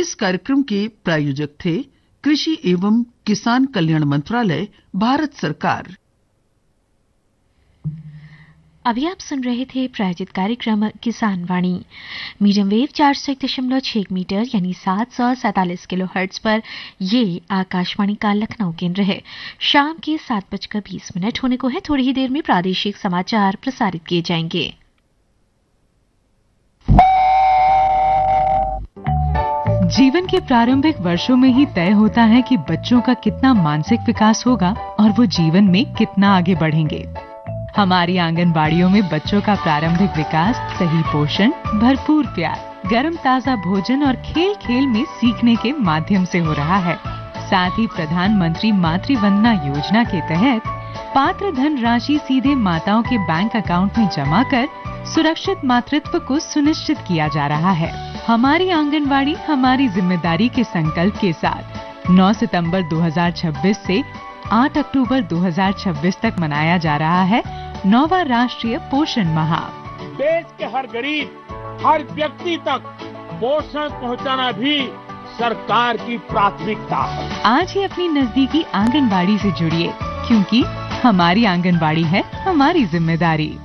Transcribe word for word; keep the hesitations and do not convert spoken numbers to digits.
इस कार्यक्रम के प्रायोजक थे कृषि एवं किसान कल्याण मंत्रालय, भारत सरकार। अभी आप सुन रहे थे प्रायोजित कार्यक्रम किसान वाणी। मीडियम वेव चार सौ एक दशमलव छह मीटर यानी सात सौ सैतालीस किलो हर्ट्ज पर ये आकाशवाणी का लखनऊ केंद्र है। शाम के सात बजकर बीस मिनट होने को है। थोड़ी ही देर में प्रादेशिक समाचार प्रसारित किए जाएंगे। जीवन के प्रारंभिक वर्षों में ही तय होता है कि बच्चों का कितना मानसिक विकास होगा और वो जीवन में कितना आगे बढ़ेंगे। हमारी आंगनबाड़ियों में बच्चों का प्रारंभिक विकास सही पोषण, भरपूर प्यार, गर्म ताजा भोजन और खेल खेल में सीखने के माध्यम से हो रहा है। साथ ही प्रधानमंत्री मातृ वंदना योजना के तहत पात्र धन राशि सीधे माताओं के बैंक अकाउंट में जमा कर सुरक्षित मातृत्व को सुनिश्चित किया जा रहा है। हमारी आंगनबाड़ी हमारी जिम्मेदारी के संकल्प के साथ नौ सितंबर दो हज़ार छब्बीस से आठ अक्टूबर दो हज़ार छब्बीस तक मनाया जा रहा है नौवां राष्ट्रीय पोषण माह। देश के हर गरीब, हर व्यक्ति तक पोषण पहुंचाना भी सरकार की प्राथमिकता है। आज ही अपनी नजदीकी आंगनबाड़ी से जुड़िए, क्योंकि हमारी आंगनबाड़ी है हमारी जिम्मेदारी।